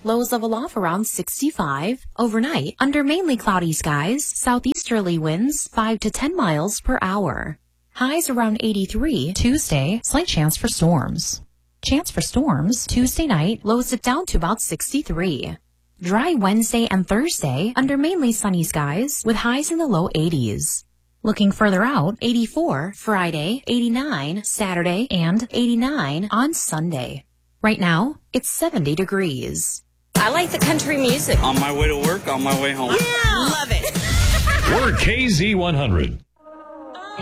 lows level off around 65. Overnight, under mainly cloudy skies, southeasterly winds 5 to 10 miles per hour. Highs around 83. Tuesday, slight chance for storms. Chance for storms, Tuesday night, lows it down to about 63. Dry Wednesday and Thursday, under mainly sunny skies, with highs in the low 80s. Looking further out, 84 Friday, 89 Saturday, and 89 on Sunday. Right now, it's 70 degrees. I like the country music. On my way to work, on my way home. Yeah, love it. We're KZ100.